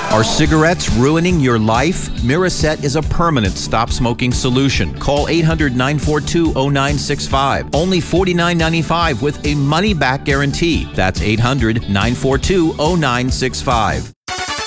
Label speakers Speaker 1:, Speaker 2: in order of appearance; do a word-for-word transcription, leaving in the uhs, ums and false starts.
Speaker 1: Are cigarettes ruining your life? Miraset is a permanent stop-smoking solution. Call eight hundred, nine four two, zero nine six five. Only forty-nine ninety-five with a money-back guarantee. That's eight hundred, nine four two, zero nine six five.